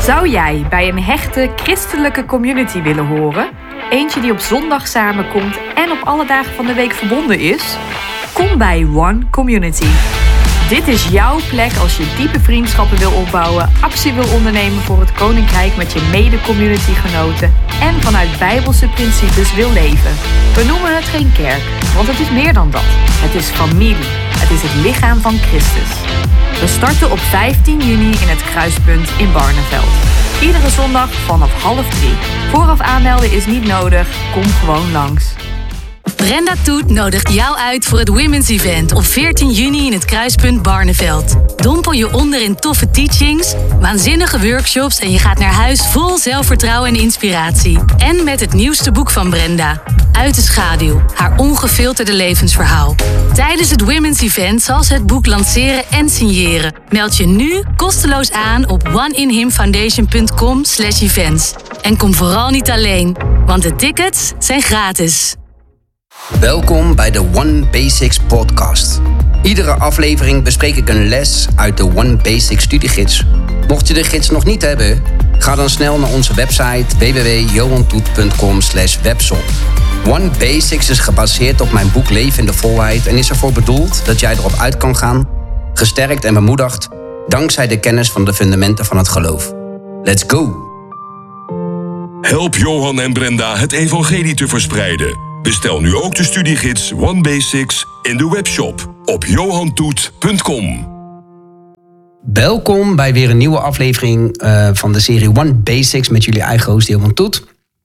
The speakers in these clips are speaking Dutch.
Zou jij bij een hechte christelijke community willen horen? Eentje die op zondag samenkomt en op alle dagen van de week verbonden is? Kom bij One Community. Dit is jouw plek als je diepe vriendschappen wil opbouwen, actie wil ondernemen voor het Koninkrijk met je mede-communitygenoten en vanuit Bijbelse principes wil leven. We noemen het geen kerk, want het is meer dan dat. Het is familie. Het is het lichaam van Christus. We starten op 15 juni in het Kruispunt in Barneveld. Iedere zondag vanaf 2:30. Vooraf aanmelden is niet nodig, kom gewoon langs. Brenda Toet nodigt jou uit voor het Women's Event op 14 juni in het Kruispunt Barneveld. Dompel je onder in toffe teachings, waanzinnige workshops en je gaat naar huis vol zelfvertrouwen en inspiratie. En met het nieuwste boek van Brenda, Uit de schaduw, haar ongefilterde levensverhaal. Tijdens het Women's Event zal ze het boek lanceren en signeren. Meld je nu kosteloos aan op oneinhimfoundation.com/events. En kom vooral niet alleen, want de tickets zijn gratis. Welkom bij de One Basics podcast. Iedere aflevering bespreek ik een les uit de One Basics studiegids. Mocht je de gids nog niet hebben, ga dan snel naar onze website www.johantoet.com/webshop. One Basics is gebaseerd op mijn boek Leven in de Volheid en is ervoor bedoeld dat jij erop uit kan gaan, gesterkt en bemoedigd, dankzij de kennis van de fundamenten van het geloof. Let's go! Help Johan en Brenda het evangelie te verspreiden. Bestel nu ook de studiegids One Basics in de webshop op johantoet.com. Welkom bij weer een nieuwe aflevering van de serie One Basics met jullie eigen host Johan Toet.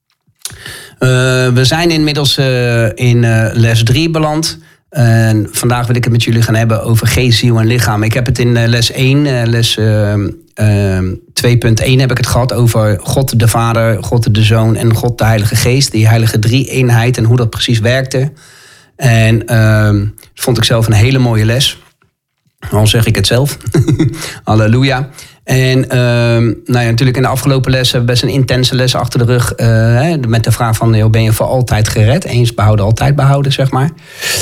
We zijn inmiddels in les 3 beland. En vandaag wil ik het met jullie gaan hebben over geest, ziel en lichaam. Ik heb het in les 1, les 2.1 heb ik het gehad over God de Vader, God de Zoon en God de Heilige Geest. Die heilige drie-eenheid en hoe dat precies werkte. En dat vond ik zelf een hele mooie les. Al zeg ik het zelf. Halleluja. En natuurlijk in de afgelopen les hebben we best een intense les achter de rug. Met de vraag van, ben je voor altijd gered? Eens behouden, altijd behouden, zeg maar.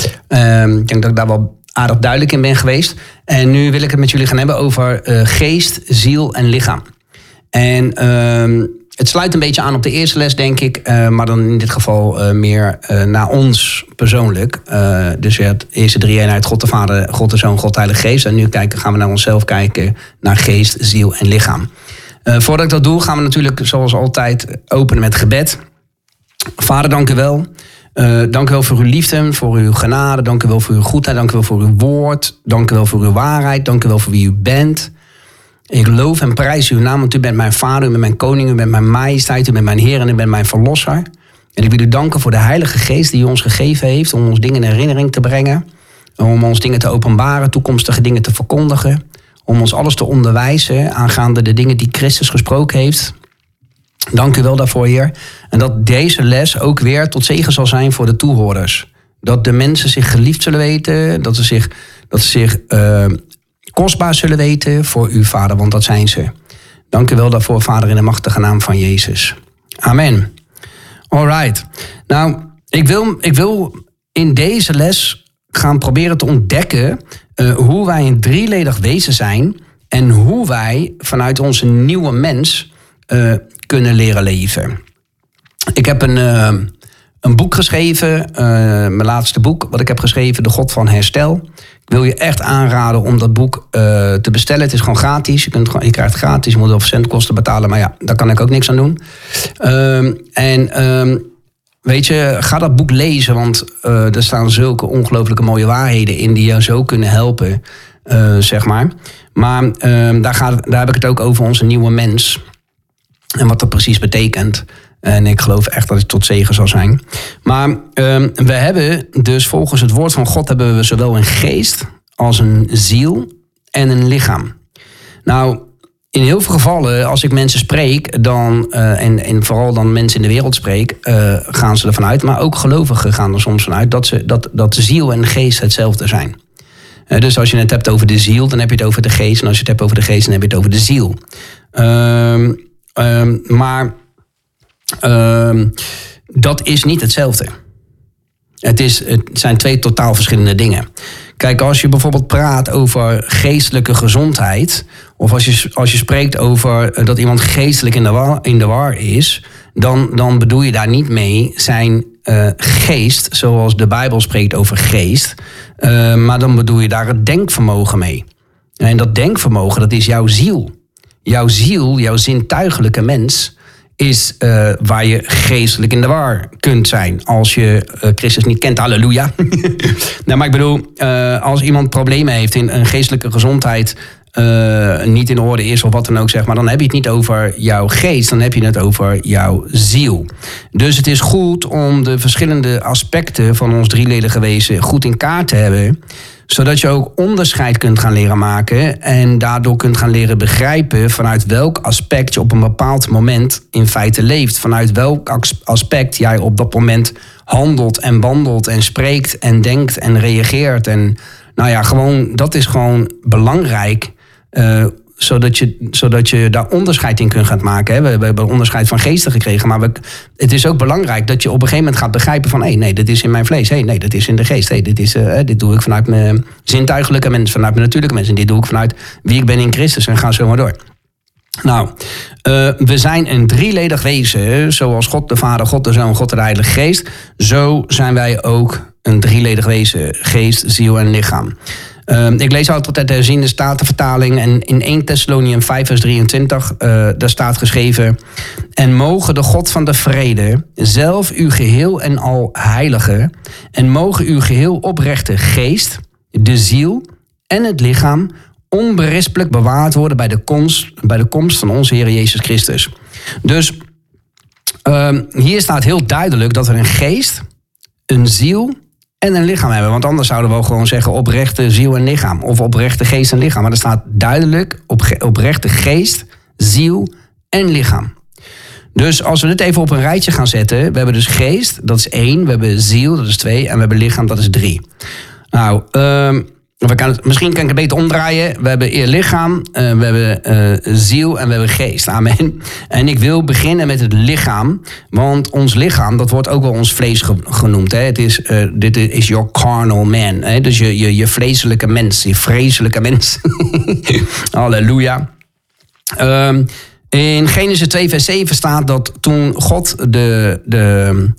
Ik denk dat ik daar wel aardig duidelijk in ben geweest. En nu wil ik het met jullie gaan hebben over geest, ziel en lichaam. En het sluit een beetje aan op de eerste les, denk ik. Maar dan in dit geval meer naar ons persoonlijk. Dus je hebt eerste drie-eenheid, God de Vader, God de Zoon, God de Heilige Geest. En nu gaan we naar onszelf kijken, naar geest, ziel en lichaam. Voordat ik dat doe, gaan we natuurlijk zoals altijd openen met gebed. Vader, dank u wel. Dank u wel voor uw liefde, voor uw genade. Dank u wel voor uw goedheid. Dank u wel voor uw woord. Dank u wel voor uw waarheid. Dank u wel voor wie u bent. Ik loof en prijs uw naam, want u bent mijn vader, u bent mijn koning, u bent mijn majesteit, u bent mijn Heer en u bent mijn verlosser. En ik wil u danken voor de Heilige Geest die u ons gegeven heeft om ons dingen in herinnering te brengen. Om ons dingen te openbaren, toekomstige dingen te verkondigen. Om ons alles te onderwijzen aangaande de dingen die Christus gesproken heeft. Dank u wel daarvoor, Heer. En dat deze les ook weer tot zegen zal zijn voor de toehoorders. Dat de mensen zich geliefd zullen weten, dat ze zich kostbaar zullen weten voor uw Vader, want dat zijn ze. Dank u wel daarvoor, Vader, in de machtige naam van Jezus. Amen. Alright. Nou, ik wil in deze les gaan proberen te ontdekken hoe wij een drieledig wezen zijn en hoe wij vanuit onze nieuwe mens kunnen leren leven. Ik heb een boek geschreven, mijn laatste boek wat ik heb geschreven, De God van Herstel. Ik wil je echt aanraden om dat boek te bestellen. Het is gewoon gratis. Je krijgt het gratis, je moet wel verzendkosten betalen, maar ja, daar kan ik ook niks aan doen. Weet je, ga dat boek lezen, want er staan zulke ongelooflijke mooie waarheden in die jou zo kunnen helpen, zeg maar. Maar daar heb ik het ook over onze nieuwe mens en wat dat precies betekent. En ik geloof echt dat het tot zegen zal zijn. Maar we hebben dus volgens het woord van God hebben we zowel een geest als een ziel en een lichaam. Nou, in heel veel gevallen, als ik mensen spreek, dan, en vooral dan mensen in de wereld spreek, gaan ze ervan uit, maar ook gelovigen gaan er soms vanuit dat de ziel en de geest hetzelfde zijn. Dus als je het hebt over de ziel, dan heb je het over de geest. En als je het hebt over de geest, dan heb je het over de ziel. Maar dat is niet hetzelfde. Het zijn 2 totaal verschillende dingen. Kijk, als je bijvoorbeeld praat over geestelijke gezondheid, of als je spreekt over dat iemand geestelijk in de war is, dan bedoel je daar niet mee zijn geest, zoals de Bijbel spreekt over geest, maar dan bedoel je daar het denkvermogen mee. En dat denkvermogen, dat is jouw ziel. Jouw ziel, jouw zintuigelijke mens, is waar je geestelijk in de war kunt zijn. Als je Christus niet kent, halleluja. Nou, maar ik bedoel, als iemand problemen heeft in een geestelijke gezondheid, niet in orde is of wat dan ook, zeg maar, dan heb je het niet over jouw geest, dan heb je het over jouw ziel. Dus het is goed om de verschillende aspecten van ons drieledige wezen goed in kaart te hebben, zodat je ook onderscheid kunt gaan leren maken en daardoor kunt gaan leren begrijpen vanuit welk aspect je op een bepaald moment in feite leeft. Vanuit welk aspect jij op dat moment handelt en wandelt en spreekt en denkt en reageert. En nou ja, gewoon, dat is gewoon belangrijk, zodat je daar onderscheid in kunt gaan maken. Hè. We hebben onderscheid van geesten gekregen, maar het is ook belangrijk dat je op een gegeven moment gaat begrijpen van, nee, dit is in mijn vlees. Nee, dit is in de geest. Dit doe ik vanuit mijn zintuigelijke mens, vanuit mijn natuurlijke mens. En dit doe ik vanuit wie ik ben in Christus en ga zo maar door. Nou, we zijn een drieledig wezen, zoals God de Vader, God de Zoon, God de Heilige Geest. Zo zijn wij ook een drieledig wezen, geest, ziel en lichaam. Ik lees altijd uit de herziende statenvertaling en in 1 Thessaloniën 5 vers 23, daar staat geschreven: en mogen de God van de vrede zelf uw geheel en al heiligen, en mogen uw geheel oprechte geest, de ziel en het lichaam onberispelijk bewaard worden bij de komst van onze Heer Jezus Christus. Dus hier staat heel duidelijk dat we een geest, een ziel en een lichaam hebben. Want anders zouden we gewoon zeggen oprechte ziel en lichaam. Of oprechte geest en lichaam. Maar er staat duidelijk oprechte geest, ziel en lichaam. Dus als we dit even op een rijtje gaan zetten. We hebben dus geest, dat is 1. We hebben ziel, dat is 2. En we hebben lichaam, dat is 3. Nou, misschien kan ik het beter omdraaien. We hebben lichaam, we hebben ziel en we hebben geest. Amen. En ik wil beginnen met het lichaam. Want ons lichaam, dat wordt ook wel ons vlees genoemd. Hè. Dit is your carnal man. Hè. Dus je vleeselijke mens. Je vreselijke mens. Halleluja. In Genesis 2 vers 7 staat dat toen God de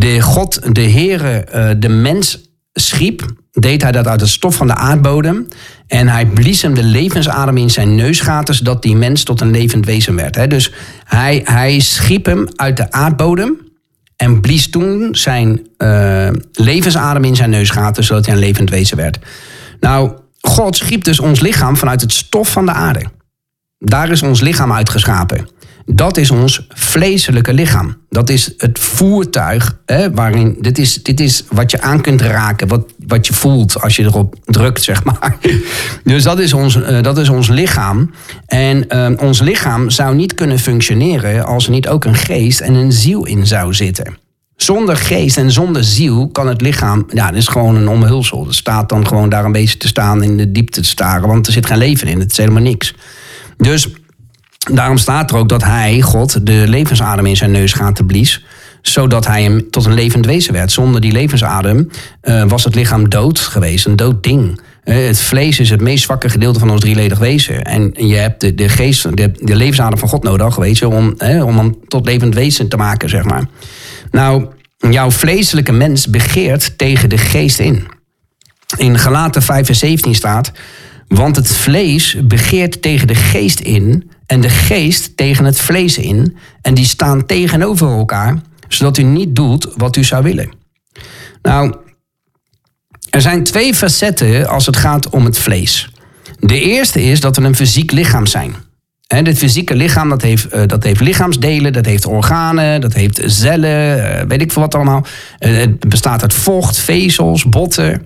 Heere de mens schiep, deed hij dat uit het stof van de aardbodem. En hij blies hem de levensadem in zijn neusgaten, zodat die mens tot een levend wezen werd. Dus hij schiep hem uit de aardbodem en blies toen zijn levensadem in zijn neusgaten, zodat hij een levend wezen werd. Nou, God schiep dus ons lichaam vanuit het stof van de aarde. Daar is ons lichaam uitgeschapen. Dat is ons vleeselijke lichaam. Dat is het voertuig, waarin dit is wat je aan kunt raken, wat je voelt als je erop drukt, zeg maar. Dus dat is ons lichaam. En ons lichaam zou niet kunnen functioneren als er niet ook een geest en een ziel in zou zitten. Zonder geest en zonder ziel kan het lichaam, ja, dat is gewoon een omhulsel. Het staat dan gewoon daar een beetje te staan, in de diepte te staren, want er zit geen leven in, het is helemaal niks. Dus daarom staat er ook dat hij, God, de levensadem in zijn neusgaten blies, zodat hij hem tot een levend wezen werd. Zonder die levensadem was het lichaam dood geweest, een dood ding. Het vlees is het meest zwakke gedeelte van ons drieledig wezen. En je hebt de geest, de levensadem van God nodig, weet je, om hem tot levend wezen te maken, zeg maar. Nou, jouw vleeselijke mens begeert tegen de geest in. In Galaten 5 vers 17 staat: want het vlees begeert tegen de geest in en de geest tegen het vlees in. En die staan tegenover elkaar, zodat u niet doet wat u zou willen. Nou, er zijn 2 facetten als het gaat om het vlees. De eerste is dat we een fysiek lichaam zijn. Het fysieke lichaam, dat heeft lichaamsdelen, dat heeft organen, dat heeft cellen, weet ik veel wat allemaal. Het bestaat uit vocht, vezels, botten.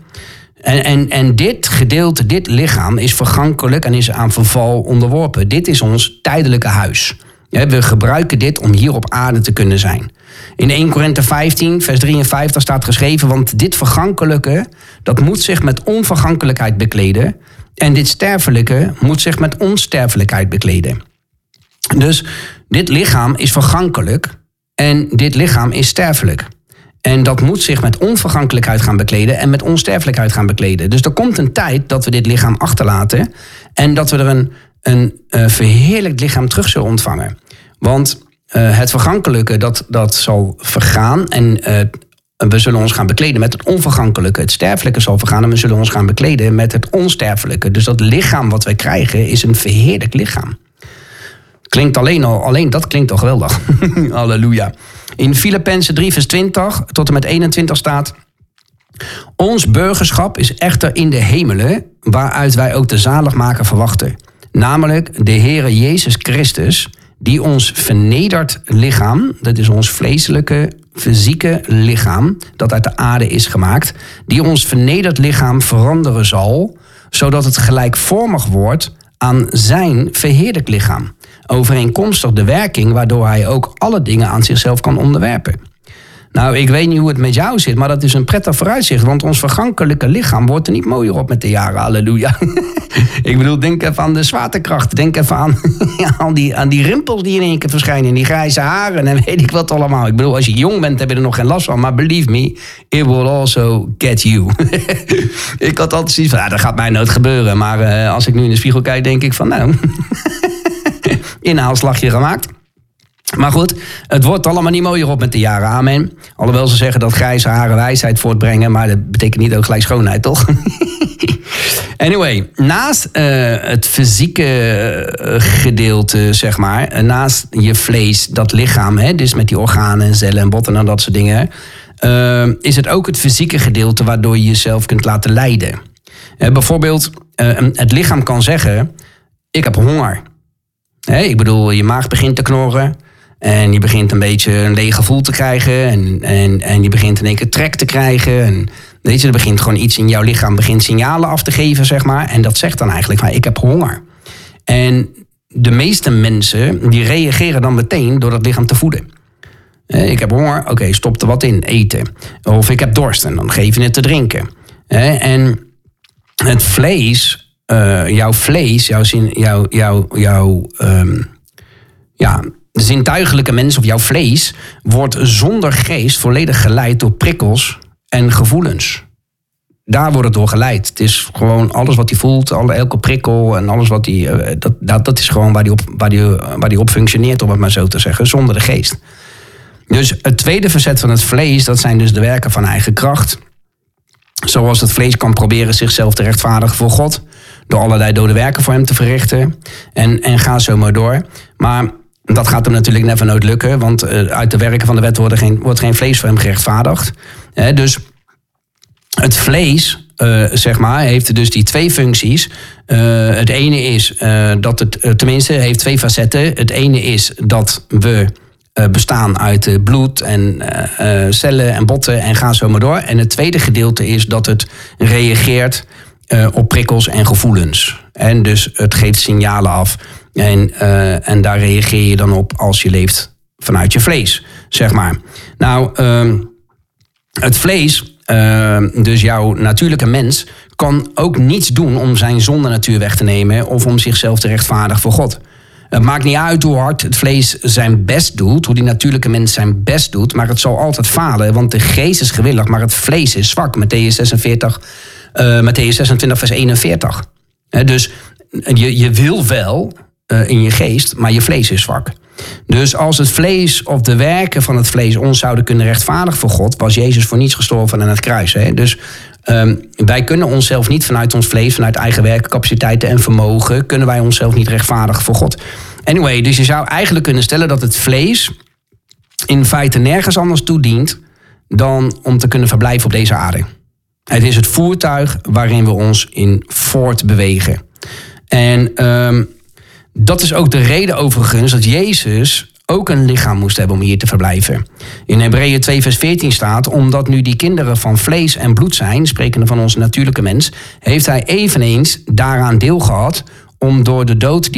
En dit gedeelte, dit lichaam is vergankelijk en is aan verval onderworpen. Dit is ons tijdelijke huis. We gebruiken dit om hier op aarde te kunnen zijn. In 1 Korinthe 15 vers 53 staat geschreven: want dit vergankelijke, dat moet zich met onvergankelijkheid bekleden. En dit sterfelijke moet zich met onsterfelijkheid bekleden. Dus dit lichaam is vergankelijk en dit lichaam is sterfelijk. En dat moet zich met onvergankelijkheid gaan bekleden en met onsterfelijkheid gaan bekleden. Dus er komt een tijd dat we dit lichaam achterlaten en dat we er een verheerlijkt lichaam terug zullen ontvangen. Want het vergankelijke, dat zal vergaan en we zullen ons gaan bekleden met het onvergankelijke. Het sterfelijke zal vergaan en we zullen ons gaan bekleden met het onsterfelijke. Dus dat lichaam wat wij krijgen is een verheerlijkt lichaam. Klinkt alleen dat klinkt al geweldig. Halleluja. In Filippenzen 3 vers 20 tot en met 21 staat: ons burgerschap is echter in de hemelen, waaruit wij ook de zaligmaker verwachten. Namelijk de Heere Jezus Christus, die ons vernederd lichaam, dat is ons vleeselijke, fysieke lichaam, dat uit de aarde is gemaakt, die ons vernederd lichaam veranderen zal, zodat het gelijkvormig wordt aan zijn verheerlijk lichaam. Overeenkomstig de werking waardoor hij ook alle dingen aan zichzelf kan onderwerpen. Nou, ik weet niet hoe het met jou zit, maar dat is een prettig vooruitzicht. Want ons vergankelijke lichaam wordt er niet mooier op met de jaren. Halleluja. Ik bedoel, denk even aan de zwaartekracht. Denk even aan die rimpels die in één keer verschijnen. Die grijze haren en weet ik wat allemaal. Ik bedoel, als je jong bent heb je er nog geen last van. Maar believe me, it will also get you. Ik had altijd zoiets van, dat gaat mij nooit gebeuren. Maar als ik nu in de spiegel kijk, denk ik van, nou... inhaalslagje gemaakt. Maar goed, het wordt allemaal niet mooier op met de jaren. Amen. Alhoewel ze zeggen dat grijze haren wijsheid voortbrengen, maar dat betekent niet ook gelijk schoonheid, toch? Anyway, naast het fysieke gedeelte, zeg maar, naast je vlees, dat lichaam, hè, dus met die organen en cellen en botten en dat soort dingen, is het ook het fysieke gedeelte waardoor je jezelf kunt laten leiden. Bijvoorbeeld, het lichaam kan zeggen, ik heb honger. Ik bedoel, je maag begint te knorren. En je begint een beetje een leeg gevoel te krijgen. En je begint in één keer trek te krijgen. En weet je, er begint gewoon iets in jouw lichaam begint signalen af te geven, zeg maar. En dat zegt dan eigenlijk van, ik heb honger. En de meeste mensen, die reageren dan meteen door dat lichaam te voeden. Ik heb honger, oké, stop er wat in, eten. Of ik heb dorst en dan geef je het te drinken. En het vlees... jouw vlees, de zintuigelijke mens of jouw vlees wordt zonder geest volledig geleid door prikkels en gevoelens. Daar wordt het door geleid. Het is gewoon alles wat hij voelt, elke prikkel en alles wat hij... Dat is gewoon waar die op functioneert, om het maar zo te zeggen, zonder de geest. Dus het tweede verzet van het vlees, dat zijn dus de werken van eigen kracht. Zoals het vlees kan proberen zichzelf te rechtvaardigen voor God, door allerlei dode werken voor hem te verrichten. En ga zo maar door. Maar dat gaat hem natuurlijk never nooit lukken, want uit de werken van de wet wordt geen vlees voor hem gerechtvaardigd. Dus het vlees, zeg maar, heeft dus die twee functies. Het ene is dat het, tenminste, heeft twee facetten. Het ene is dat we bestaan uit bloed en cellen en botten en ga zo maar door. En het tweede gedeelte is dat het reageert op prikkels en gevoelens. En dus het geeft signalen af. En daar reageer je dan op als je leeft vanuit je vlees, zeg maar. Nou, het vlees, dus jouw natuurlijke mens, kan ook niets doen om zijn zondenatuur weg te nemen of om zichzelf te rechtvaardigen voor God. Het maakt niet uit hoe hard het vlees zijn best doet, hoe die natuurlijke mens zijn best doet, maar het zal altijd falen, want de geest is gewillig, maar het vlees is zwak. Mattheüs 26 vers 41. Dus je wil wel in je geest, maar je vlees is zwak. Dus als het vlees of de werken van het vlees ons zouden kunnen rechtvaardigen voor God, was Jezus voor niets gestorven aan het kruis. Dus wij kunnen onszelf niet vanuit ons vlees, vanuit eigen werken, capaciteiten en vermogen, kunnen wij onszelf niet rechtvaardigen voor God. Anyway, dus je zou eigenlijk kunnen stellen dat het vlees in feite nergens anders toe dient dan om te kunnen verblijven op deze aarde. Het is het voertuig waarin we ons in voortbewegen. En dat is ook de reden overigens dat Jezus ook een lichaam moest hebben om hier te verblijven. In Hebreeën 2 vers 14 staat, omdat nu die kinderen van vlees en bloed zijn, sprekende van onze natuurlijke mens, heeft hij eveneens daaraan deel gehad om door de dood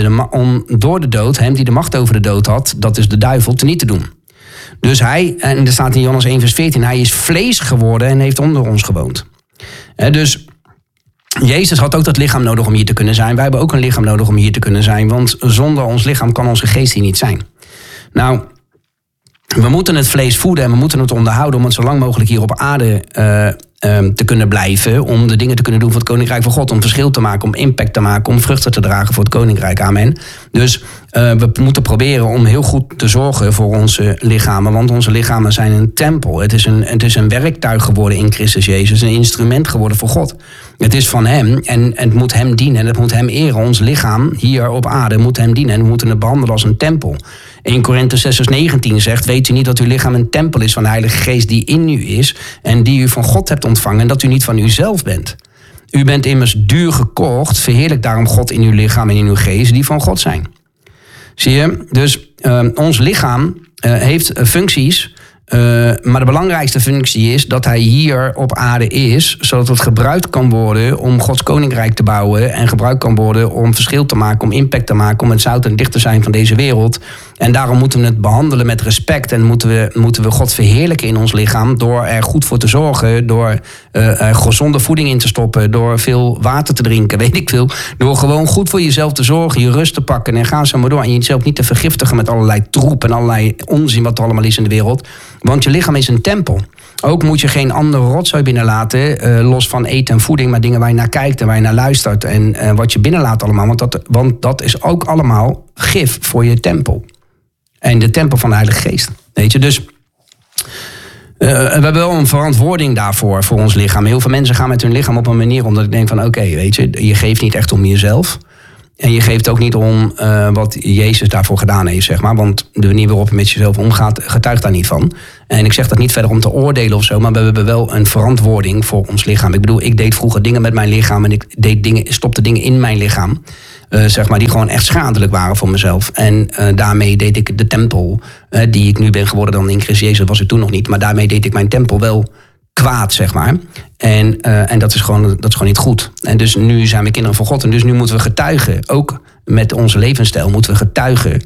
hem die de macht over de dood had, dat is de duivel, teniet te doen. Dus hij, en er staat in Johannes 1 vers 14, hij is vlees geworden en heeft onder ons gewoond. Dus Jezus had ook dat lichaam nodig om hier te kunnen zijn. Wij hebben ook een lichaam nodig om hier te kunnen zijn, want zonder ons lichaam kan onze geest hier niet zijn. Nou, we moeten het vlees voeden en we moeten het onderhouden om het zo lang mogelijk hier op aarde te kunnen blijven. Om de dingen te kunnen doen voor het Koninkrijk van God. Om verschil te maken, om impact te maken, om vruchten te dragen voor het Koninkrijk. Amen. Dus we moeten proberen om heel goed te zorgen voor onze lichamen. Want onze lichamen zijn een tempel. Het is een werktuig geworden in Christus Jezus. Een instrument geworden voor God. Het is van hem en het moet hem dienen. En het moet hem eren. Ons lichaam hier op aarde moet hem dienen. En we moeten het behandelen als een tempel. 1 Korinthe 6 vers 19 zegt: weet u niet dat uw lichaam een tempel is van de Heilige Geest die in u is en die u van God hebt ontvangen en dat u niet van uzelf bent? U bent immers duur gekocht, verheerlijk daarom God in uw lichaam en in uw geest die van God zijn. Zie je? Dus ons lichaam heeft functies, maar de belangrijkste functie is dat hij hier op aarde is, zodat het gebruikt kan worden om Gods Koninkrijk te bouwen en gebruikt kan worden om verschil te maken, om impact te maken, om het zout en het licht te zijn van deze wereld. En daarom moeten we het behandelen met respect en moeten we God verheerlijken in ons lichaam door er goed voor te zorgen, door gezonde voeding in te stoppen, door veel water te drinken, weet ik veel. Door gewoon goed voor jezelf te zorgen, je rust te pakken en ga zo maar door. En jezelf niet te vergiftigen met allerlei troep en allerlei onzin wat er allemaal is in de wereld. Want je lichaam is een tempel. Ook moet je geen andere rotzooi binnenlaten, los van eten en voeding, maar dingen waar je naar kijkt en waar je naar luistert en wat je binnenlaat allemaal. Want dat is ook allemaal gif voor je tempel. En de tempel van de Heilige Geest. Weet je, dus we hebben wel een verantwoording daarvoor, voor ons lichaam. Heel veel mensen gaan met hun lichaam op een manier omdat ik denk van oké, weet je geeft niet echt om jezelf. En je geeft ook niet om wat Jezus daarvoor gedaan heeft, zeg maar. Want de manier waarop je met jezelf omgaat, getuigt daar niet van. En ik zeg dat niet verder om te oordelen of zo, maar we hebben wel een verantwoording voor ons lichaam. Ik bedoel, ik deed vroeger dingen met mijn lichaam en ik stopte dingen in mijn lichaam. Zeg maar, die gewoon echt schadelijk waren voor mezelf. En daarmee deed ik de tempel, die ik nu ben geworden dan in Christus Jezus, was ik toen nog niet. Maar daarmee deed ik mijn tempel wel kwaad, zeg maar. En dat is gewoon niet goed. En dus nu zijn we kinderen van God. En dus nu moeten we getuigen, ook met onze levensstijl, moeten we getuigen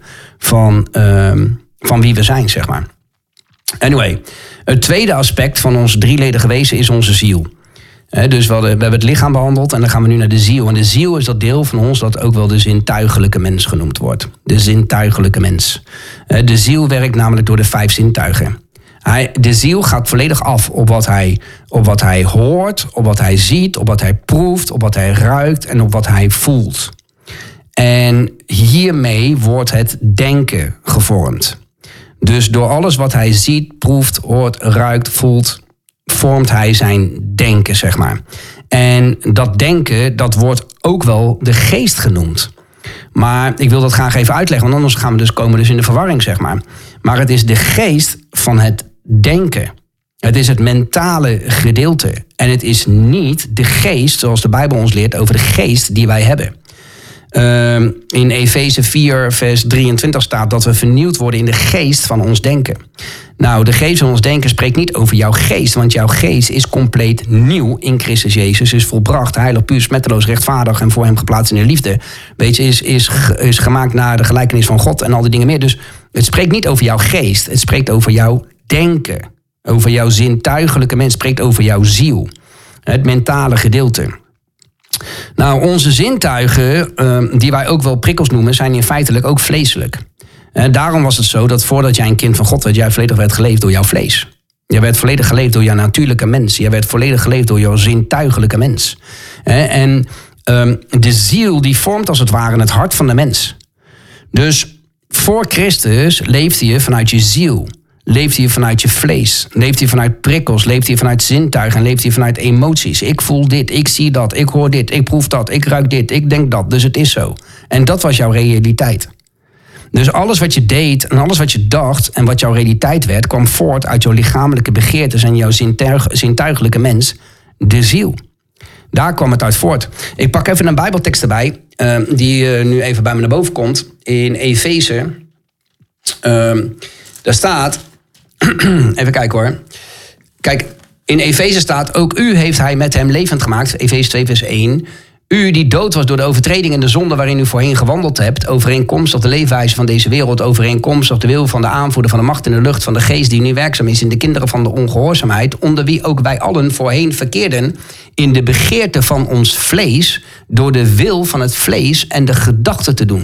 van wie we zijn, zeg maar. Anyway, het tweede aspect van ons drieledige wezen is onze ziel. Dus we hebben het lichaam behandeld en dan gaan we nu naar de ziel. En de ziel is dat deel van ons dat ook wel de zintuigelijke mens genoemd wordt. De zintuigelijke mens. De ziel werkt namelijk door de 5 zintuigen. De ziel gaat volledig af op wat hij hoort, op wat hij ziet, op wat hij proeft, op wat hij ruikt en op wat hij voelt. En hiermee wordt het denken gevormd. Dus door alles wat hij ziet, proeft, hoort, ruikt, voelt, vormt hij zijn denken, zeg maar. En dat denken, dat wordt ook wel de geest genoemd. Maar ik wil dat graag even uitleggen, want anders komen we dus in de verwarring, zeg maar. Maar het is de geest van het denken. Het is het mentale gedeelte. En het is niet de geest, zoals de Bijbel ons leert, over de geest die wij hebben. In Efeze 4 vers 23 staat dat we vernieuwd worden in de geest van ons denken. Nou, de geest van ons denken spreekt niet over jouw geest, want jouw geest is compleet nieuw in Christus Jezus, is volbracht, heilig, puur, smetteloos, rechtvaardig en voor hem geplaatst in de liefde. Weet je, is gemaakt naar de gelijkenis van God en al die dingen meer. Dus het spreekt niet over jouw geest, het spreekt over jouw denken, over jouw zintuigelijke mens, het spreekt over jouw ziel, het mentale gedeelte. Nou, onze zintuigen, die wij ook wel prikkels noemen, zijn in feitelijk ook vleeselijk. Daarom was het zo dat voordat jij een kind van God werd, jij volledig werd geleefd door jouw vlees. Jij werd volledig geleefd door jouw natuurlijke mens. Jij werd volledig geleefd door jouw zintuigelijke mens. En de ziel die vormt als het ware het hart van de mens. Dus voor Christus leefde je vanuit je ziel. Leeft hij vanuit je vlees? Leeft hij vanuit prikkels? Leeft hij vanuit zintuigen? Leeft hij vanuit emoties? Ik voel dit, ik zie dat, ik hoor dit, ik proef dat, ik ruik dit, ik denk dat, dus het is zo. En dat was jouw realiteit. Dus alles wat je deed en alles wat je dacht en wat jouw realiteit werd, kwam voort uit jouw lichamelijke begeertes en jouw zintuigelijke mens, de ziel. Daar kwam het uit voort. Ik pak even een Bijbeltekst erbij, die nu even bij me naar boven komt. In Efeze, daar staat, even kijken hoor. Kijk, in Efeze staat, ook u heeft hij met hem levend gemaakt, Efeze 2 vers 1... U die dood was door de overtreding en de zonde waarin u voorheen gewandeld hebt, overeenkomstig de leefwijze van deze wereld, overeenkomstig de wil van de aanvoerder van de macht in de lucht van de geest die nu werkzaam is in de kinderen van de ongehoorzaamheid, onder wie ook wij allen voorheen verkeerden in de begeerte van ons vlees, door de wil van het vlees en de gedachten te doen.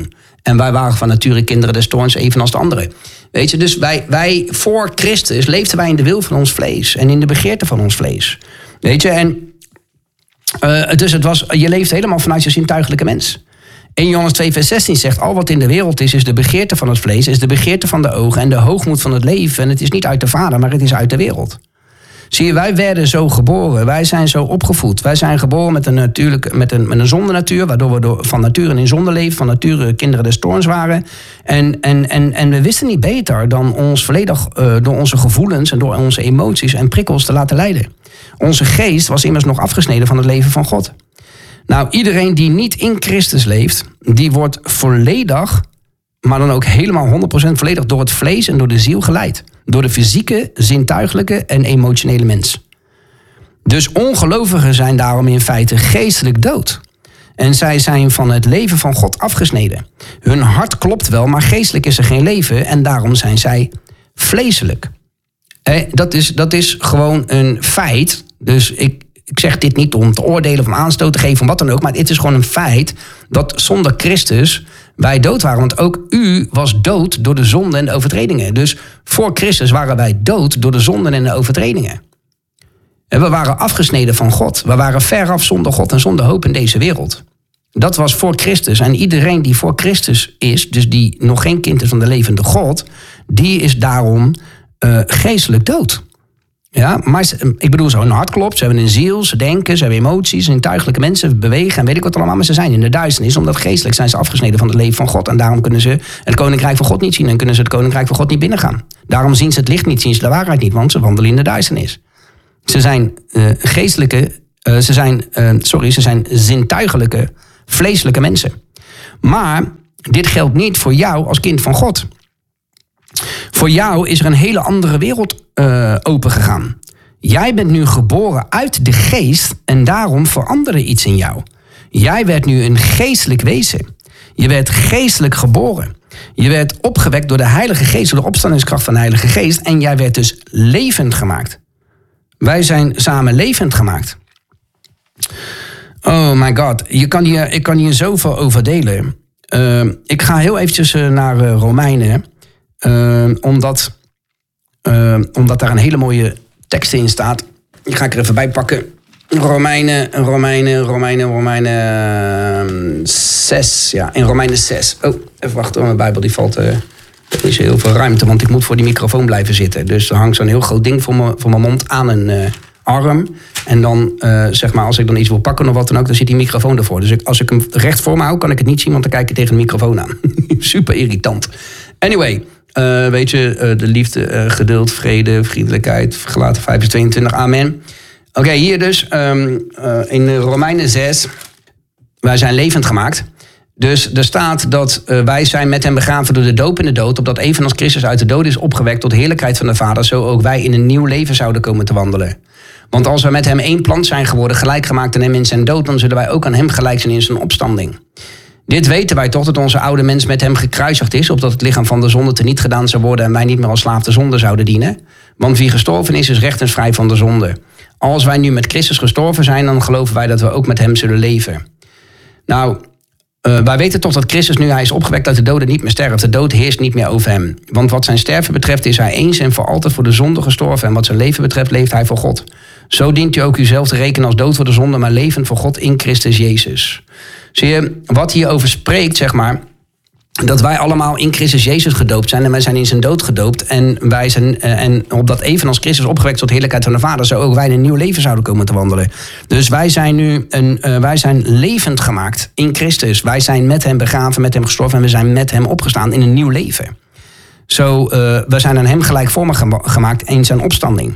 En wij waren van nature kinderen des toorns, evenals de anderen. Weet je, dus wij voor Christus leefden wij in de wil van ons vlees. En in de begeerte van ons vlees. Weet je, en dus je leeft helemaal vanuit je zintuigelijke mens. 1 Johannes 2 vers 16 zegt, al wat in de wereld is de begeerte van het vlees, is de begeerte van de ogen en de hoogmoed van het leven. En het is niet uit de Vader, maar het is uit de wereld. Zie je, wij werden zo geboren, wij zijn zo opgevoed. Wij zijn geboren met een zondenatuur, waardoor we van nature in zonde leven, van nature kinderen des toorns waren. En we wisten niet beter dan ons volledig door onze gevoelens en door onze emoties en prikkels te laten leiden. Onze geest was immers nog afgesneden van het leven van God. Nou, iedereen die niet in Christus leeft, die wordt volledig, maar dan ook helemaal 100% volledig door het vlees en door de ziel geleid. Door de fysieke, zintuigelijke en emotionele mens. Dus ongelovigen zijn daarom in feite geestelijk dood. En zij zijn van het leven van God afgesneden. Hun hart klopt wel, maar geestelijk is er geen leven en daarom zijn zij vleeselijk. Dat is gewoon een feit. Dus ik zeg dit niet om te oordelen of om aanstoot te geven of wat dan ook. Maar het is gewoon een feit dat zonder Christus wij dood waren. Want ook u was dood door de zonden en de overtredingen. Dus voor Christus waren wij dood door de zonden en de overtredingen. En we waren afgesneden van God. We waren veraf zonder God en zonder hoop in deze wereld. Dat was voor Christus. En iedereen die voor Christus is, dus die nog geen kind is van de levende God, die is daarom geestelijk dood. Ja, maar ik bedoel, zo'n hart klopt, ze hebben een ziel, ze denken, ze hebben emoties, zintuigelijke mensen bewegen en weet ik wat allemaal, maar ze zijn in de duisternis, omdat geestelijk zijn ze afgesneden van het leven van God en daarom kunnen ze het koninkrijk van God niet zien en kunnen ze het koninkrijk van God niet binnengaan. Daarom zien ze het licht niet, zien ze de waarheid niet, want ze wandelen in de duisternis. Ze zijn ze zijn zintuigelijke, vleeselijke mensen. Maar dit geldt niet voor jou als kind van God. Voor jou is er een hele andere wereld opengegaan. Jij bent nu geboren uit de geest en daarom veranderde iets in jou. Jij werd nu een geestelijk wezen. Je werd geestelijk geboren. Je werd opgewekt door de Heilige Geest, door de opstandingskracht van de Heilige Geest. En jij werd dus levend gemaakt. Wij zijn samen levend gemaakt. Oh my god, ik kan hier zoveel over delen. Ik ga heel eventjes naar Romeinen. Omdat daar een hele mooie tekst in staat. Die ga ik er even bij pakken. Romeinen 6. Ja, in Romeinen 6. Oh, even wachten, mijn Bijbel die valt. Er is heel veel ruimte, want ik moet voor die microfoon blijven zitten. Dus er hangt zo'n heel groot ding voor mijn mond aan een arm. En dan, zeg maar, als ik dan iets wil pakken of wat dan ook, dan zit die microfoon ervoor. Dus als ik hem recht voor me hou, kan ik het niet zien, want dan kijk ik tegen de microfoon aan. Super irritant. Anyway, weet je, de liefde, geduld, vrede, vriendelijkheid, Galaten 5 vers 22, amen. Oké, hier dus, in Romeinen 6, wij zijn levend gemaakt. Dus er staat dat wij zijn met hem begraven door de doop in de dood, opdat evenals Christus uit de dood is opgewekt tot de heerlijkheid van de Vader, zo ook wij in een nieuw leven zouden komen te wandelen. Want als we met hem één plant zijn geworden, gelijk gemaakt aan hem in zijn dood, dan zullen wij ook aan hem gelijk zijn in zijn opstanding. Dit weten wij toch, dat onze oude mens met hem gekruisigd is, opdat het lichaam van de zonde teniet gedaan zou worden en wij niet meer als slaaf de zonde zouden dienen. Want wie gestorven is rechtens vrij van de zonde. Als wij nu met Christus gestorven zijn, dan geloven wij dat we ook met hem zullen leven. Nou, wij weten toch dat Christus, nu hij is opgewekt uit de doden, niet meer sterft. De dood heerst niet meer over hem. Want wat zijn sterven betreft is hij eens en voor altijd voor de zonde gestorven. En wat zijn leven betreft leeft hij voor God. Zo dient u ook uzelf te rekenen als dood voor de zonde, maar levend voor God in Christus Jezus. Zie je, wat hierover spreekt, zeg maar, dat wij allemaal in Christus Jezus gedoopt zijn en wij zijn in zijn dood gedoopt. En wij zijn, en opdat evenals Christus opgewekt tot heerlijkheid van de Vader, zo ook wij in een nieuw leven zouden komen te wandelen. Dus wij zijn nu wij zijn levend gemaakt in Christus. Wij zijn met hem begraven, met hem gestorven en we zijn met hem opgestaan in een nieuw leven. Zo, we zijn aan hem gelijkvormig gemaakt in zijn opstanding.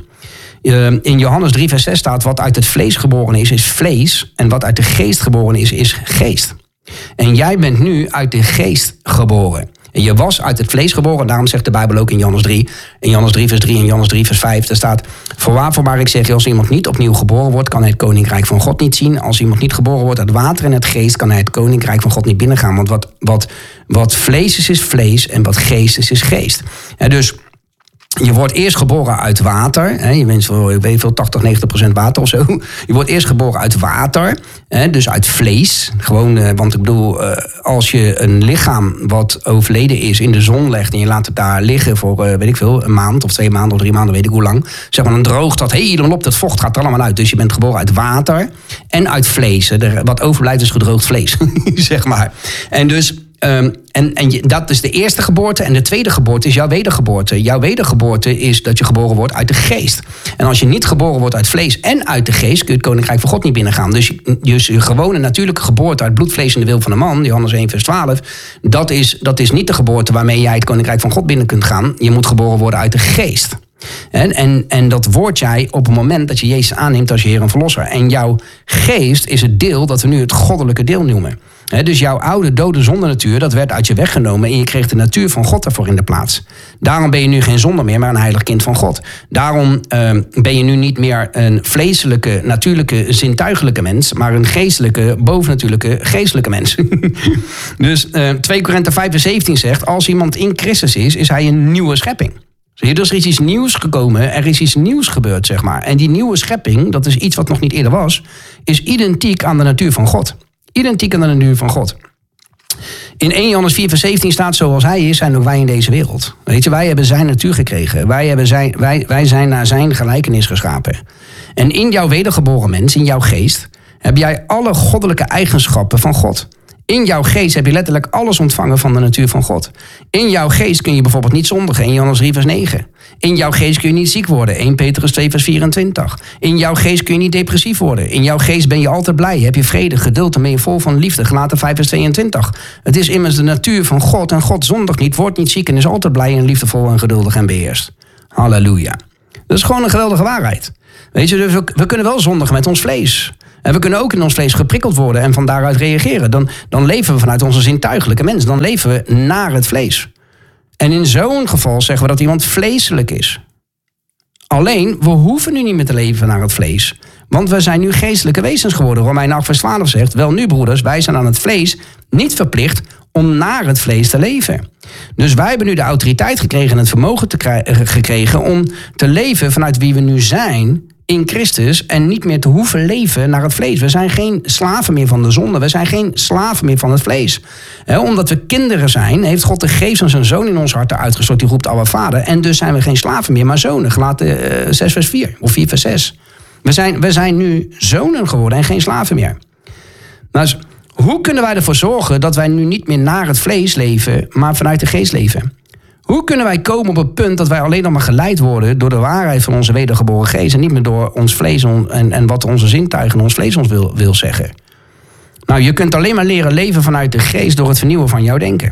In Johannes 3 vers 6 staat, wat uit het vlees geboren is vlees. En wat uit de geest geboren is geest. En jij bent nu uit de geest geboren. En je was uit het vlees geboren. Daarom zegt de Bijbel ook in Johannes 3. In Johannes 3 vers 3 en Johannes 3 vers 5. Daar staat, voorwaar ik zeg je, als iemand niet opnieuw geboren wordt, kan hij het koninkrijk van God niet zien. Als iemand niet geboren wordt uit water en het geest, kan hij het koninkrijk van God niet binnengaan. Want wat vlees is vlees en wat geest is geest. En dus Je wordt eerst geboren uit water. Hè? Je bent zo, ik weet veel, 80-90% water of zo. Je wordt eerst geboren uit water. Hè? Dus uit vlees. Gewoon, want ik bedoel, als je een lichaam wat overleden is in de zon legt en je laat het daar liggen voor, weet ik veel, een maand of 2 maanden of 3 maanden, weet ik hoe lang. Zeg maar, dan droogt dat helemaal op. Dat vocht gaat er allemaal uit. Dus je bent geboren uit water en uit vlees. Wat overblijft is gedroogd vlees, zeg maar. En dus... dat is de eerste geboorte. En de tweede geboorte is jouw wedergeboorte. Jouw wedergeboorte is dat je geboren wordt uit de geest. En als je niet geboren wordt uit vlees en uit de geest, kun je het koninkrijk van God niet binnengaan. Dus je gewone natuurlijke geboorte uit bloed, vlees en de wil van een man, Johannes 1 vers 12, dat is niet de geboorte waarmee jij het koninkrijk van God binnen kunt gaan. Je moet geboren worden uit de geest. En dat word jij op het moment dat je Jezus aanneemt als je Heer en Verlosser. En jouw geest is het deel dat we nu het goddelijke deel noemen. Dus jouw oude, dode zondernatuur, dat werd uit je weggenomen en je kreeg de natuur van God ervoor in de plaats. Daarom ben je nu geen zonde meer, maar een heilig kind van God. Daarom ben je nu niet meer een vleeselijke, natuurlijke, zintuigelijke mens, maar een geestelijke, bovennatuurlijke, geestelijke mens. Dus 2 Korinther 5 vers 17 zegt, als iemand in Christus is hij een nieuwe schepping. Dus er is iets nieuws gekomen, er is iets nieuws gebeurd, zeg maar. En die nieuwe schepping, dat is iets wat nog niet eerder was, is identiek aan de natuur van God. Identiek aan de natuur van God. In 1 Johannes 4 vers 17 staat, zoals hij is, zijn ook wij in deze wereld. Weet je, wij hebben zijn natuur gekregen. Wij zijn naar zijn gelijkenis geschapen. En in jouw wedergeboren mens, in jouw geest, heb jij alle goddelijke eigenschappen van God. In jouw geest heb je letterlijk alles ontvangen van de natuur van God. In jouw geest kun je bijvoorbeeld niet zondigen, 1 Johannes 3 vers 9. In jouw geest kun je niet ziek worden, 1 Petrus 2 vers 24. In jouw geest kun je niet depressief worden. In jouw geest ben je altijd blij, heb je vrede, geduld en ben je vol van liefde, Galaten 5 vers 22. Het is immers de natuur van God en God zondigt niet, wordt niet ziek en is altijd blij en liefdevol en geduldig en beheerst. Halleluja. Dat is gewoon een geweldige waarheid. Weet je, dus we kunnen wel zondigen met ons vlees. En we kunnen ook in ons vlees geprikkeld worden en van daaruit reageren. Dan leven we vanuit onze zintuigelijke mens. Dan leven we naar het vlees. En in zo'n geval zeggen we dat iemand vleeselijk is. Alleen, we hoeven nu niet meer te leven naar het vlees. Want we zijn nu geestelijke wezens geworden. Romeinen 8 vers 12 zegt, wel nu broeders, wij zijn aan het vlees niet verplicht om naar het vlees te leven. Dus wij hebben nu de autoriteit gekregen en het vermogen gekregen om te leven vanuit wie we nu zijn in Christus en niet meer te hoeven leven naar het vlees. We zijn geen slaven meer van de zonde. We zijn geen slaven meer van het vlees. Omdat we kinderen zijn, heeft God de geest van zijn zoon in ons hart uitgestort. Die roept Abba Vader. En dus zijn we geen slaven meer, maar zonen. Galaten 6 vers 4 of 4 vers 6. We zijn nu zonen geworden en geen slaven meer. Dus hoe kunnen wij ervoor zorgen dat wij nu niet meer naar het vlees leven, maar vanuit de geest leven? Hoe kunnen wij komen op het punt dat wij alleen nog maar geleid worden door de waarheid van onze wedergeboren geest en niet meer door ons vlees en wat onze zintuigen en ons vlees ons wil zeggen? Nou, je kunt alleen maar leren leven vanuit de geest door het vernieuwen van jouw denken.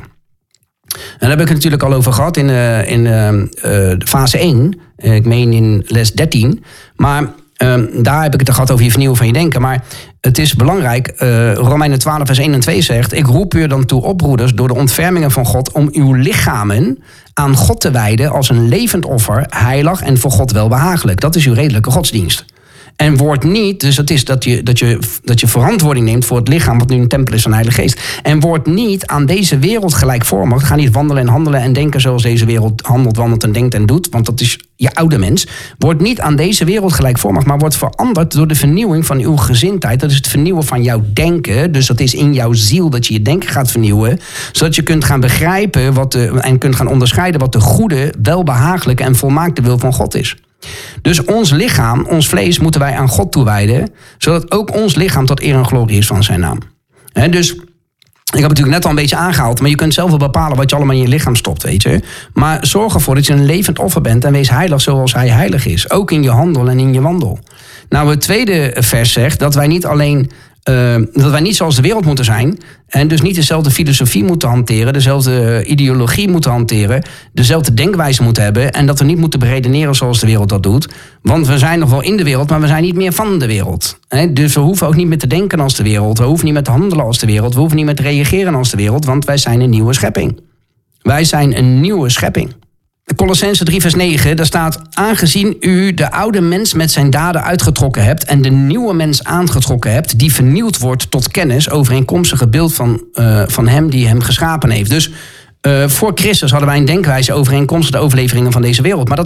En daar heb ik het natuurlijk al over gehad in fase 1. Ik meen in les 13. Maar daar heb ik het gehad over je vernieuwen van je denken. Maar het is belangrijk, Romeinen 12 vers 1 en 2 zegt, ik roep u er dan toe op, broeders, door de ontfermingen van God, om uw lichamen aan God te wijden als een levend offer, heilig en voor God welbehagelijk. Dat is uw redelijke godsdienst. En word niet, dus dat is dat je verantwoording neemt voor het lichaam wat nu een tempel is van de Heilige Geest. En word niet aan deze wereld gelijkvormig. Ga niet wandelen en handelen en denken zoals deze wereld handelt, wandelt en denkt en doet. Want dat is je oude mens. Word niet aan deze wereld gelijkvormig, maar word veranderd door de vernieuwing van uw gezindheid. Dat is het vernieuwen van jouw denken. Dus dat is in jouw ziel dat je je denken gaat vernieuwen. Zodat je kunt gaan begrijpen en kunt gaan onderscheiden wat de goede, welbehagelijke en volmaakte wil van God is. Dus ons lichaam, ons vlees, moeten wij aan God toewijden, zodat ook ons lichaam tot eer en glorie is van zijn naam. Dus ik heb het natuurlijk net al een beetje aangehaald, maar je kunt zelf wel bepalen wat je allemaal in je lichaam stopt, weet je. Maar zorg ervoor dat je een levend offer bent en wees heilig zoals hij heilig is. Ook in je handel en in je wandel. Nou, het tweede vers zegt dat wij niet alleen dat wij niet zoals de wereld moeten zijn en dus niet dezelfde filosofie moeten hanteren, dezelfde ideologie moeten hanteren, dezelfde denkwijze moeten hebben en dat we niet moeten beredeneren zoals de wereld dat doet. Want we zijn nog wel in de wereld, maar we zijn niet meer van de wereld. Dus we hoeven ook niet meer te denken als de wereld, we hoeven niet meer te handelen als de wereld, we hoeven niet meer te reageren als de wereld, want wij zijn een nieuwe schepping. Wij zijn een nieuwe schepping. Colossense 3 vers 9, daar staat, aangezien u de oude mens met zijn daden uitgetrokken hebt en de nieuwe mens aangetrokken hebt, die vernieuwd wordt tot kennis overeenkomstig het beeld van hem die hem geschapen heeft. Dus voor Christus hadden wij een denkwijze overeenkomstig de overleveringen van deze wereld. Maar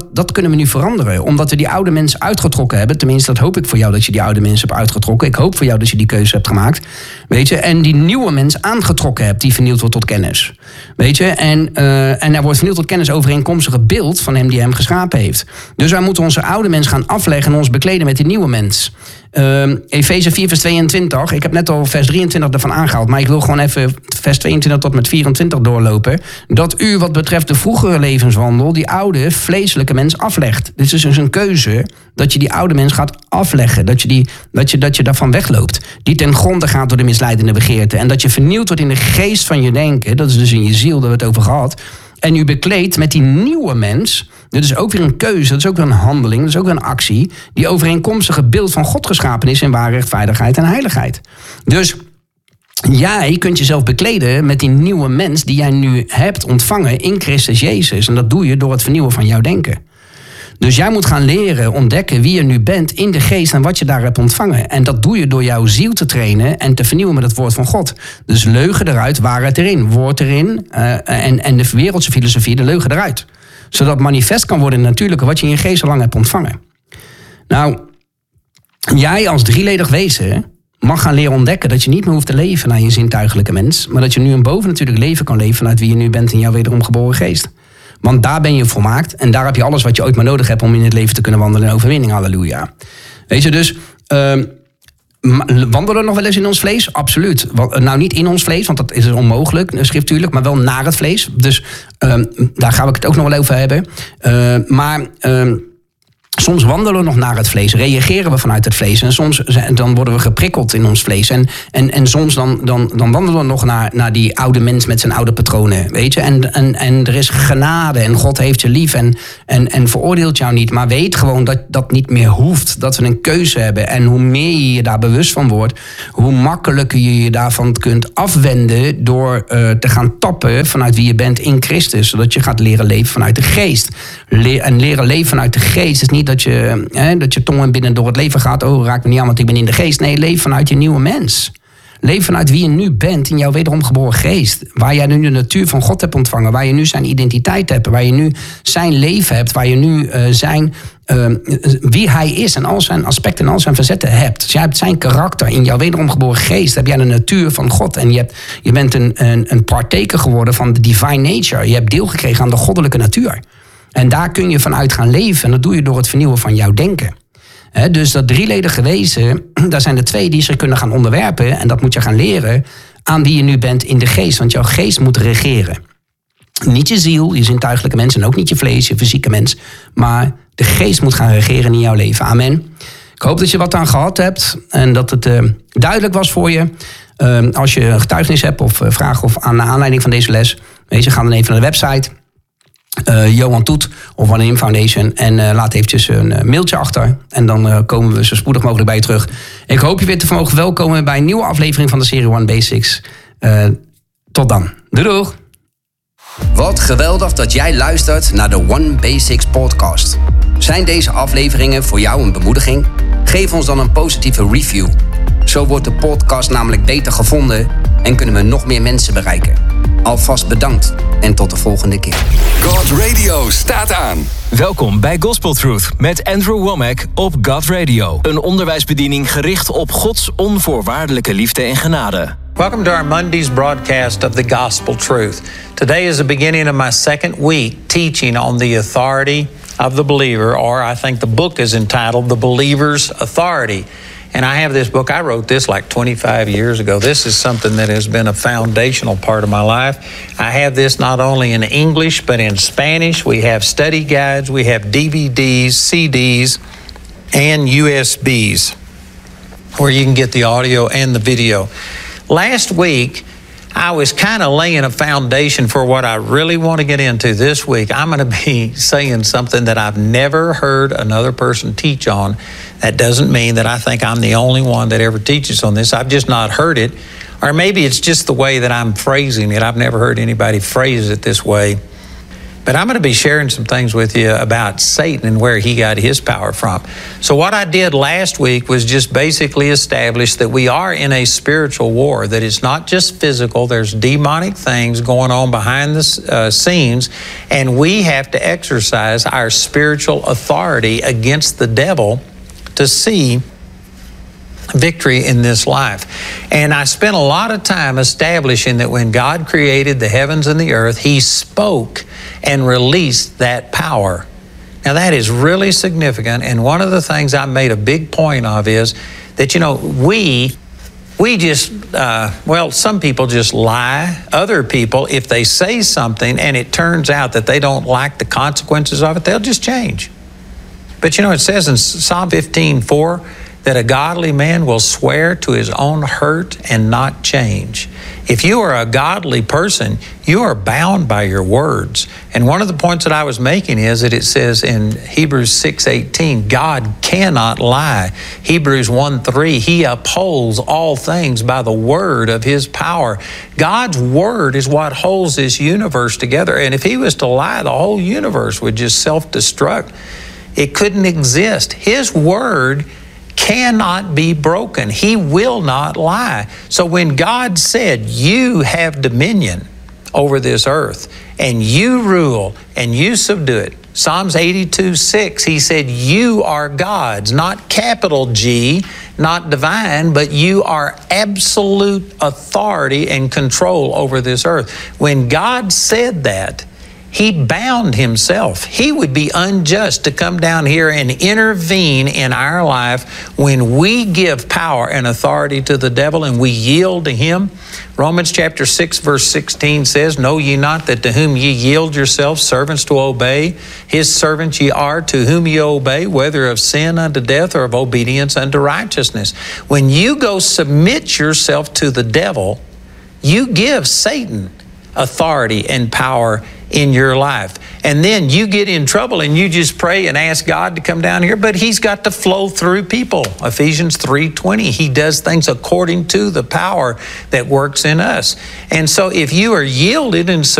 dat kunnen we nu veranderen. Omdat we die oude mensen uitgetrokken hebben. Tenminste, dat hoop ik voor jou dat je die oude mensen hebt uitgetrokken. Ik hoop voor jou dat je die keuze hebt gemaakt. Weet je, en die nieuwe mens aangetrokken hebt die vernieuwd wordt tot kennis. Weet je, en er wordt vernieuwd tot kennis overeenkomstige beeld van hem die hem geschapen heeft. Dus wij moeten onze oude mens gaan afleggen en ons bekleden met die nieuwe mens. Efeze 4 vers 22. Ik heb net al vers 23 ervan aangehaald. Maar ik wil gewoon even vers 22 tot met 24 doorlopen. Dat u wat betreft de vroegere levenswandel die oude vleeselijke mens aflegt. Dit is dus een keuze dat je die oude mens gaat afleggen. Dat je daarvan wegloopt. Die ten gronde gaat door de misleidende begeerte. En dat je vernieuwd wordt in de geest van je denken. Dat is dus in je ziel, daar we het over gehad. En u bekleedt met die nieuwe mens. Dit is ook weer een keuze, dat is ook weer een handeling, dat is ook weer een actie. Die overeenkomstige beeld van God geschapen is in ware rechtvaardigheid en heiligheid. Dus jij kunt jezelf bekleden met die nieuwe mens die jij nu hebt ontvangen in Christus Jezus. En dat doe je door het vernieuwen van jouw denken. Dus jij moet gaan leren, ontdekken wie je nu bent in de geest en wat je daar hebt ontvangen. En dat doe je door jouw ziel te trainen en te vernieuwen met het woord van God. Dus leugen eruit, waarheid erin, woord erin en de wereldse filosofie, de leugen eruit. Zodat manifest kan worden in het natuurlijke wat je in je geest al lang hebt ontvangen. Nou, jij als drieledig wezen mag gaan leren ontdekken dat je niet meer hoeft te leven naar je zintuigelijke mens. Maar dat je nu een bovennatuurlijk leven kan leven vanuit wie je nu bent in jouw wederom geboren geest. Want daar ben je volmaakt en daar heb je alles wat je ooit maar nodig hebt om in het leven te kunnen wandelen in overwinning. Halleluja. Weet je, dus wandelen we nog wel eens in ons vlees? Absoluut. Nou, niet in ons vlees, want dat is onmogelijk, schriftuurlijk, maar wel naar het vlees. Dus daar ga ik het ook nog wel over hebben. Soms wandelen we nog naar het vlees, reageren we vanuit het vlees. En soms dan worden we geprikkeld in ons vlees. En soms dan wandelen we nog naar die oude mens met zijn oude patronen. Weet je? En er is genade en God heeft je lief en veroordeelt jou niet. Maar weet gewoon dat dat niet meer hoeft. Dat we een keuze hebben. En hoe meer je je daar bewust van wordt, hoe makkelijker je je daarvan kunt afwenden door te gaan tappen vanuit wie je bent in Christus. Zodat je gaat leren leven vanuit de geest. En leren leven vanuit de geest is niet dat je tong en binnen door het leven gaat. Oh, raak me niet aan, want ik ben in de geest. Nee, leef vanuit je nieuwe mens. Leef vanuit wie je nu bent in jouw wederom geboren geest. Waar jij nu de natuur van God hebt ontvangen. Waar je nu zijn identiteit hebt. Waar je nu zijn leven hebt. Waar je nu wie hij is en al zijn aspecten en al zijn verzetten hebt. Dus jij hebt zijn karakter in jouw wederom geboren geest. Heb jij de natuur van God. En je bent een partaker geworden van de divine nature. Je hebt deel gekregen aan de goddelijke natuur. En daar kun je vanuit gaan leven. En dat doe je door het vernieuwen van jouw denken. Dus dat drieledige wezen, daar zijn er 2 die zich kunnen gaan onderwerpen. En dat moet je gaan leren aan wie je nu bent in de geest. Want jouw geest moet regeren. Niet je ziel, je zintuigelijke mens en ook niet je vlees, je fysieke mens. Maar de geest moet gaan regeren in jouw leven. Amen. Ik hoop dat je wat aan gehad hebt. En dat het duidelijk was voor je. Als je een getuigenis hebt of vragen of aan aanleiding van deze les. Weet je, ga dan even naar de website. Johan Toet of One Foundation. En laat eventjes een mailtje achter. En dan komen we zo spoedig mogelijk bij je terug. Ik hoop je weer te mogen welkomen bij een nieuwe aflevering van de serie One Basics. Tot dan. Doei doeg. Wat geweldig dat jij luistert naar de One Basics podcast. Zijn deze afleveringen voor jou een bemoediging? Geef ons dan een positieve review. Zo wordt de podcast namelijk beter gevonden en kunnen we nog meer mensen bereiken. Alvast bedankt en tot de volgende keer. God Radio staat aan. Welkom bij Gospel Truth met Andrew Womack op God Radio. Een onderwijsbediening gericht op Gods onvoorwaardelijke liefde en genade. Welcome to our Monday's broadcast of the Gospel Truth. Today is the beginning of my second week teaching on the authority of the believer, or I think the book is entitled The Believer's Authority. And I have this book, I wrote this like 25 years ago. This is something that has been a foundational part of my life. I have this not only in English, but in Spanish. We have study guides, we have DVDs, CDs, and USBs, where you can get the audio and the video. Last week, I was kind of laying a foundation for what I really want to get into this week. I'm going to be saying something that I've never heard another person teach on. That doesn't mean that I think I'm the only one that ever teaches on this. I've just not heard it. Or maybe it's just the way that I'm phrasing it. I've never heard anybody phrase it this way. But I'm going to be sharing some things with you about Satan and where he got his power from. So what I did last week was just basically establish that we are in a spiritual war, that it's not just physical. There's demonic things going on behind the scenes, and we have to exercise our spiritual authority against the devil to see victory in this life. And I spent a lot of time establishing that when God created the heavens and the earth, he spoke and released that power. Now that is really significant, and one of the things I made a big point of is that, you know, we just, some people just lie. Other people, if they say something and it turns out that they don't like the consequences of it, they'll just change. But you know, it says in Psalm 15:4, that a godly man will swear to his own hurt and not change. If you are a godly person, you are bound by your words. And one of the points that I was making is that it says in Hebrews 6:18, God cannot lie. Hebrews 1:3, he upholds all things by the word of his power. God's word is what holds this universe together. And if he was to lie, the whole universe would just self-destruct. It couldn't exist. His word cannot be broken. He will not lie. So when God said, you have dominion over this earth, and you rule, and you subdue it, Psalms 82:6, he said, you are God's, not capital G, not divine, but you are absolute authority and control over this earth. When God said that, he bound himself. He would be unjust to come down here and intervene in our life when we give power and authority to the devil and we yield to him. Romans chapter 6 verse 16 says, know ye not that to whom ye yield yourselves servants to obey, his servants ye are to whom ye obey, whether of sin unto death or of obedience unto righteousness. When you go submit yourself to the devil, you give Satan authority and power in your life. And then you get in trouble and you just pray and ask God to come down here, but he's got to flow through people. Ephesians 3:20, he does things according to the power that works in us. And so if you are yielded and